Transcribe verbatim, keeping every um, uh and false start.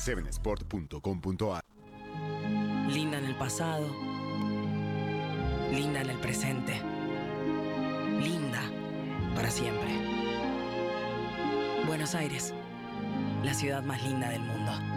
siete sport punto com punto a r. Linda en el pasado, linda en el presente, linda para siempre. Buenos Aires, la ciudad más linda del mundo.